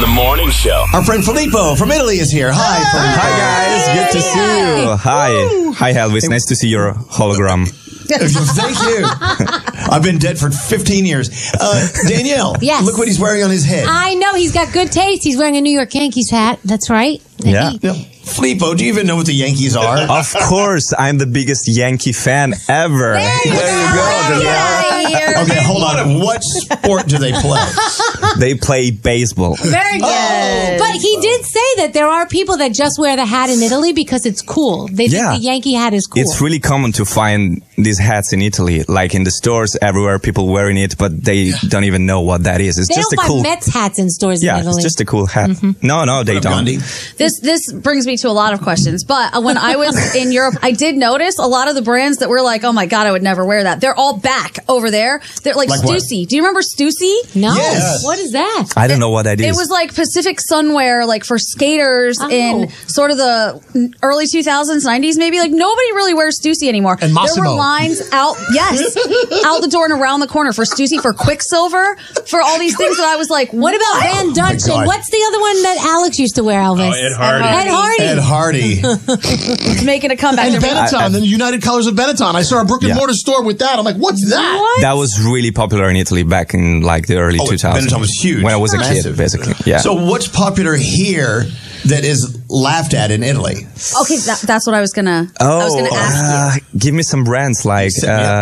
in the morning show. Our friend Filippo from Italy is here. Hi, Filippo. Hi, guys. Good to see you. Hi. Hi, Elvis. Nice to see your hologram. Thank you. I've been dead for 15 years. Danielle, Yes. look what he's wearing on his head. I know, he's got good taste. He's wearing a New York Yankees hat. That's right. Yeah. Filippo, do you even know what the Yankees are? Of course, I'm the biggest Yankee fan ever. There you go. Danielle. Okay, hold on. What sport do they play? They play baseball. Very good. But he did say that there are people that just wear the hat in Italy because it's cool. They think Yeah. the Yankee hat is cool. It's really common to find these hats in Italy, like in the stores everywhere, people wearing it, but they don't even know what that is. It's they just don't a find cool. Mets hats in stores Yeah, in Italy. it's just a cool hat. No, they don't. Gandhi? This brings me to a lot of questions. But when I was in Europe, I did notice a lot of the brands that were like, oh my God, I would never wear that. They're all back over there. They're like Like what? Stussy. Do you remember Stussy? No. Yes. What is that? I don't know what that is. It was like Pacific Sunwear, like for skaters in sort of the early 2000s, 90s, maybe. Like nobody really wears Stussy anymore. And there Massimo. were lines out, out the door and around the corner for Stussy, for Quicksilver, for all these things that I was like, What about Van Dutch? God. And what's the other one that Alex used to wear, Elvis? Ed Hardy. Ed Hardy. Ed Hardy. making a comeback? And Benetton, the United Colors of Benetton. I saw a brick and Yeah. mortar store with that. I'm like, what's that? That was really popular in Italy back in like the early 2000s. Benetton was huge. When I was a Massive. kid, basically. Yeah. So what's popular here that is laughed at in Italy? Okay, that's what I was gonna. I was gonna ask you. Give me some brands like.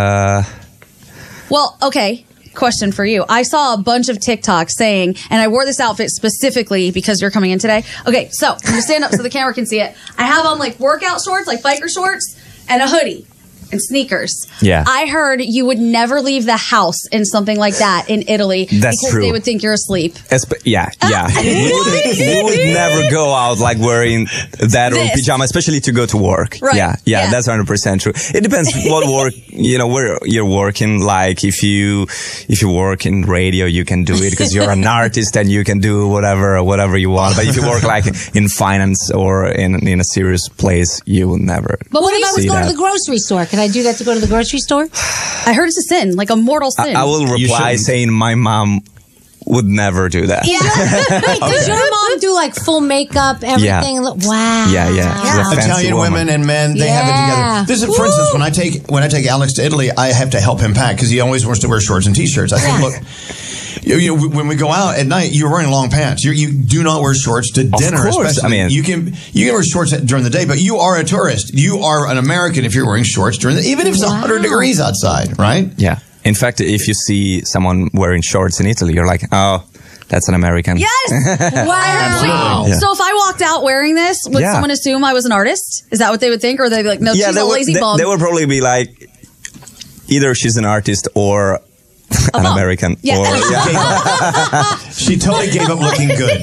Well, okay. Question for you. I saw a bunch of TikToks saying, and I wore this outfit specifically because you're coming in today. Okay, so I'm gonna stand up so the camera can see it. I have on like workout shorts, like biker shorts, and a hoodie and sneakers. Yeah. I heard you would never leave the house in something like that in Italy That's because true. they would think you're asleep. Yeah. You would never go out like wearing that or This. pajama, especially to go to work. Right. Yeah, that's 100% true. It depends what work, where you're working. Like if you work in radio, you can do it because you're an artist and you can do whatever you want. But if you work like in finance or in a serious place, you will never. But what if I was see going that. to the grocery store? Can I do that to go to the grocery store? I heard it's a sin, like a mortal sin. I will reply shouldn't. saying my mom would never do that. Wait, does your mom do like full makeup, everything? Wow. Yeah. She's a fancy Italian woman. women and men, they have it Yeah. together. This is, for instance, when I take Alex to Italy, I have to help him pack because he always wants to wear shorts and t-shirts. I think, look, when we go out at night, you're wearing long pants. You do not wear shorts to dinner, course. especially. I mean- you can wear shorts during the day, but you are a tourist. You are an American if you're wearing shorts even if it's 100 degrees outside, right? Yeah. In fact, if you see someone wearing shorts in Italy, you're like, oh, that's an American. Yes! Wow. Yeah. So if I walked out wearing this, would Yeah. someone assume I was an artist? Is that what they would think? Or they'd be like, no, she's a lazy bum. They would probably be like, either she's an artist or an bum. American. Yeah. Or, She totally gave up looking good.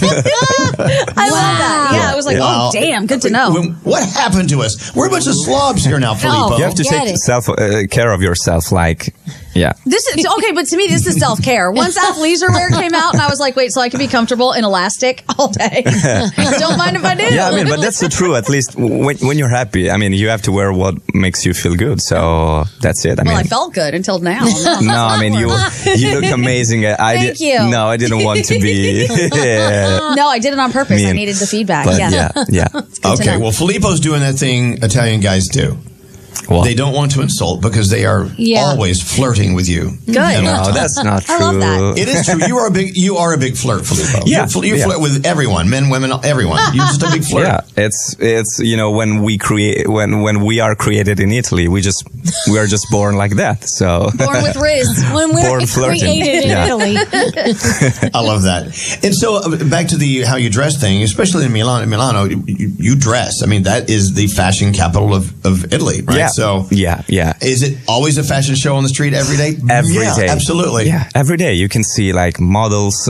I love that. Yeah, I was like, Wow. oh, damn, good to know. What happened to us? We're a bunch of slobs here now, Filippo. You have to Get take it. care of yourself. Like, yeah. This is okay, but to me, this is self care. Once athleisure wear came out, and I was like, wait, so I can be comfortable in elastic all day? Don't mind if I do. Yeah, I mean, but that's the truth. At least when you're happy, I mean, you have to wear what makes you feel good. So that's it. I Well, mean, I felt good until now. no, I mean, you look amazing. Thank you. No, I didn't want to be. No, I did it on purpose. I Mean. needed the feedback. But yeah. yeah. Good to Okay, know. well, Filippo's doing that thing Italian guys do. Well, They don't want to insult because they are Yeah. always flirting with you. Good. no, that's not true. I love that. It is true. You are a big flirt, Filippo. Yeah, you yeah. flirt with everyone, men, women, everyone. You're just a big flirt. Yeah, it's when we are created in Italy, we are just born like that. So Born with Riz. When we're Born flirting. created in Yeah. Italy. I love that. And so back to the how you dress thing, especially in Milano, you dress. I mean, that is the fashion capital of Italy, right? yeah, So yeah. is it always a fashion show on the street every day? Every yeah, day. Absolutely. Yeah, every day you can see like models,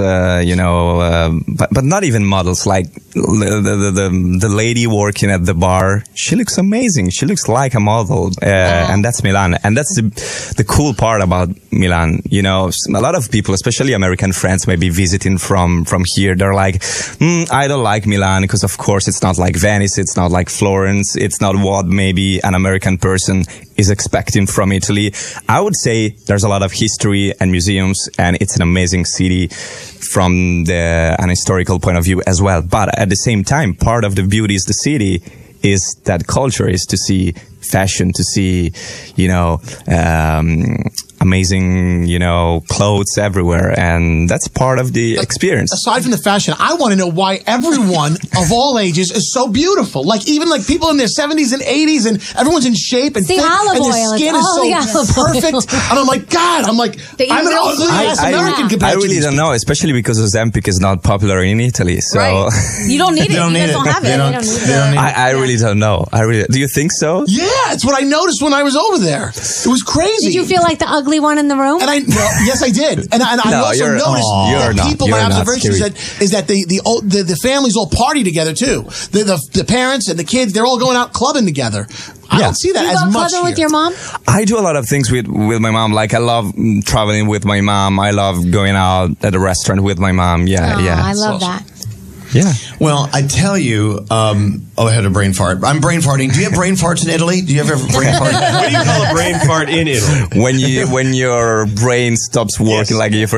but not even models. Like the lady working at the bar, she looks amazing. She looks like a model, and that's Milan. And that's the cool part about Milan. You know, a lot of people, especially American friends, maybe visiting from here, they're like, I don't like Milan because, of course, it's not like Venice, it's not like Florence, it's not what maybe an American person person is expecting from Italy. I would say there's a lot of history and museums, and it's an amazing city from an historical point of view as well. But at the same time, part of the beauty is the city is that culture, is to see fashion, to see, amazing, clothes everywhere. And that's part of the experience. Aside from the fashion, I want to know why everyone of all ages is so beautiful. Like, even like people in their 70s and 80s, and everyone's in shape and See, fit, olive and their oil, skin it's is all the olive so oil. perfect. And I'm like, God, I'm an real ugly food. ass American compared I to really these don't know, especially because Ozempic is not popular in Italy. So Right. You don't need it. They don't You need guys it. don't have They it. don't- don't need they don't need it. I really don't know. Do you think so? Yeah, it's what I noticed when I was over there. It was crazy. Did you feel like the ugly one in the room? And yes, I did. And I No, also you're- noticed you're that not. people. You're My not observation scary. is that the families all party together too. The parents and the kids, they're all going out clubbing together. I Yeah. don't see that you as go much clubbing with here. your mom? I do a lot of things with my mom. Like I love traveling with my mom. I love going out at a restaurant with my mom. Yeah, Oh, yeah. I love that. Yeah. Well, I tell you, I had a brain fart. I'm brain farting. Do you have brain farts in Italy? Do you ever brain fart? What do you call a brain fart in Italy? When your brain stops working, like if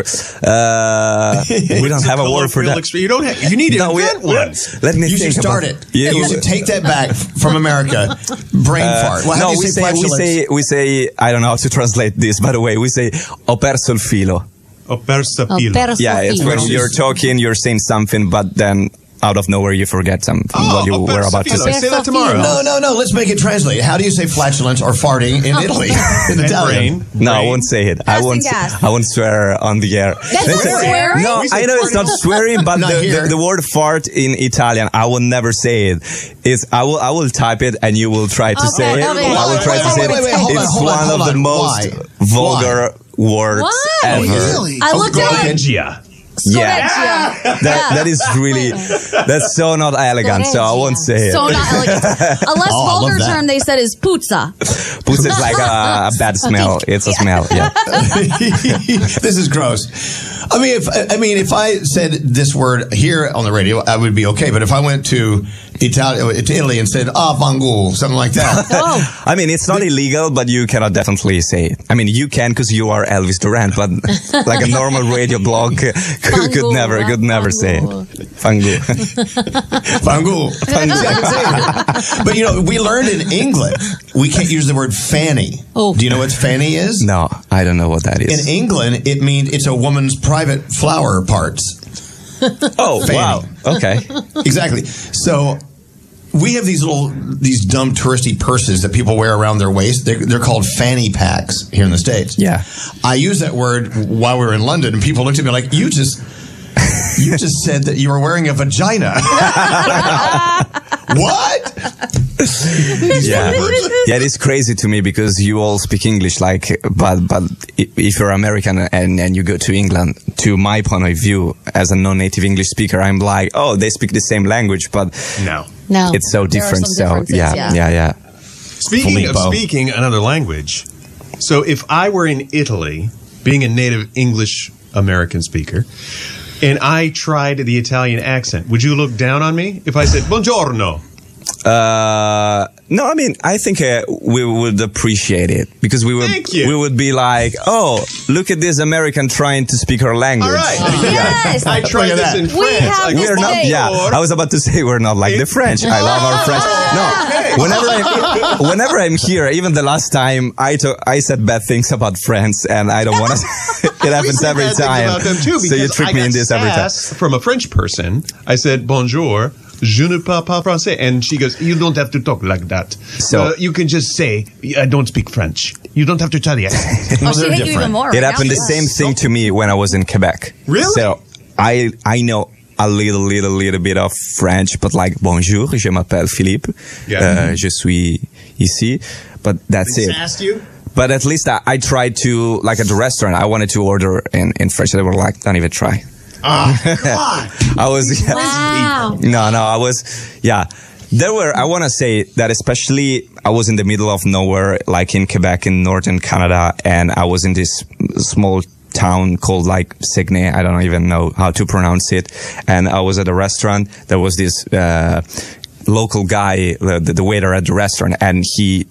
we don't have a word for that. You don't have. You need to No, invent one. Let me You think should start about it. Yeah, you should take that back from America. Brain fart. Well, how no, do you say flatulence? we say I don't know how to translate this. By the way, we say ho perso il filo. Ho perso Oh, filo. perso Yeah, it's when filo. you're talking, you're saying something, but then out of nowhere you forget something what you ho were perso about to filo. say. Say that tomorrow. No. Let's make it translate. How do you say flatulence or farting in Italy? In And Italian. brain. No, I Brain. won't say it. I Passing won't. gas. I won't swear on the air. That's not swearing? No, We say I know it's not swearing, but Not here. the word fart in Italian, I will never say it. I will type it and you will try to Okay, say it. okay. I will try to say it. Wait, hold on, It's hold on, one hold of the on. most Why? vulgar words Why? ever. Really? I looked at it. Scorreggia. Yeah. That is really, that's so not elegant, so I won't say it. So not elegant. A less Oh, I love vulgar that. term they said is puzza. Puzza is like a bad smell. It's a smell, yeah. This is gross. I mean, if I said this word here on the radio, I would be okay. But if I went to Italy and said "fangu," something like that, I mean, it's not illegal, but you cannot definitely say it. I mean, you can because you are Elvis Duran, but like a normal radio blog could never say it. Fangu. "fangu." See, I can say it. But we learned in England we can't use the word fanny. Oh. Do you know what fanny is? No, I don't know what that is. In England, it means it's a woman's private flower parts. Oh, Fanny. wow. Okay. Exactly. So we have these dumb touristy purses that people wear around their waist. They're called fanny packs here in the States. Yeah. I used that word while we were in London, and people looked at me like, you just said that you were wearing a vagina. What? Yeah. Yeah, it is crazy to me because you all speak English, but if you're American and you go to England, to my point of view, as a non-native English speaker, I'm like, oh, they speak the same language, but No. No. it's so different. some So differences, yeah. Speaking of Filippo. speaking another language, so if I were in Italy, being a native English American speaker, and I tried the Italian accent, would you look down on me if I said buongiorno? No, I mean, I think we would appreciate it because we Thank you. would be like, oh, look at this American trying to speak our language. All right. Yes. I tried Look at this that. in We France. have I this We're not. Hey. Yeah, I was about to say we're not like the French. I love our French. No, whenever I'm here, even the last time I said bad things about France, and I don't want to. It happens We say every bad things time. about them too, So you because trick I me got in this every time. sass from a French person. I said bonjour. Je ne parle pas français. And she goes, you don't have to talk like that. So- you can just say, I don't speak French. You don't have to try the accent. Oh, she they're hate you different. even more. It right happened now. the same thing to me when I was in Quebec. Really? So I know a little bit of French, but like bonjour, je m'appelle Philippe, Yeah. je suis ici, but that's it. Sassed you? But at least I tried to, like at the restaurant, I wanted to order in French. They were like, don't even try. I was, Wow. I was, I want to say that especially I was in the middle of nowhere, like in Quebec, in northern Canada, and I was in this small town called like Saguenay. I don't even know how to pronounce it. And I was at a restaurant. There was this, local guy, the waiter at the restaurant, and he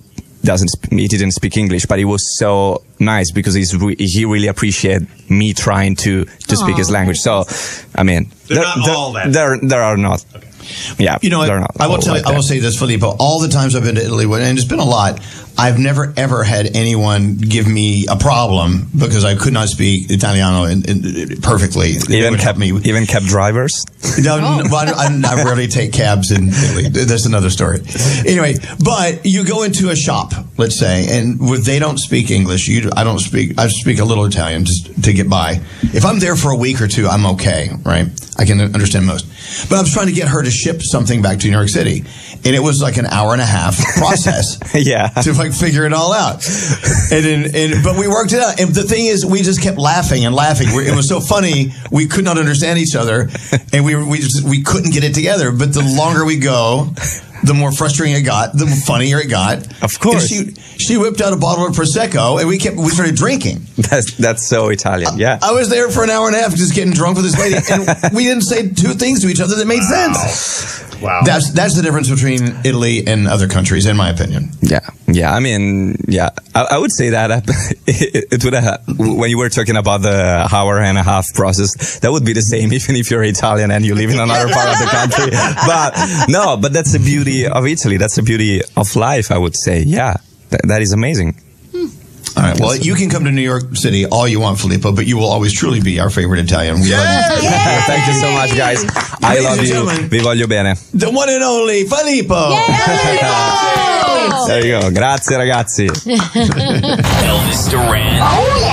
he didn't speak English, but it was so nice because he really appreciated me trying to speak his language. So, I mean, They're not all that. There are not. Yeah, You know what? they're not I will all tell you, like I will that. say this, Filippo. All the times I've been to Italy, and it's been a lot, I've never ever had anyone give me a problem because I could not speak Italiano perfectly. They would help me. Even cab drivers. No, well, I rarely take cabs in Italy. That's another story. Anyway, but you go into a shop, let's say, and they don't speak English. I speak a little Italian just to get by. If I'm there for a week or two, I'm okay, right? I can understand most. But I was trying to get her to ship something back to New York City, and it was like an hour and a half process. Yeah. To like figure it all out. But we worked it out. And the thing is, we just kept laughing and laughing. It was so funny. We could not understand each other, and we couldn't get it together. But the longer we go, the more frustrating it got, the funnier it got. Of course. And she whipped out a bottle of Prosecco, and we started drinking. That's so Italian. Yeah. I was there for an hour and a half just getting drunk with this lady, and we didn't say two things to each other that made sense. Wow. That's the difference between Italy and other countries, in my opinion. Yeah. I mean, yeah, I would say that it would have, when you were talking about the hour and a half process, that would be the same even if you're Italian and you live in another part of the country. But that's the beauty of Italy. That's the beauty of life, I would say. Yeah, that is amazing. All right. Well, you can come to New York City all you want, Filippo, but you will always truly be our favorite Italian. We love you. Thank you so much, guys. I Ladies love and you. gentlemen. Vi voglio bene. The one and only Filippo. There you go. Grazie, ragazzi. Elvis Duran.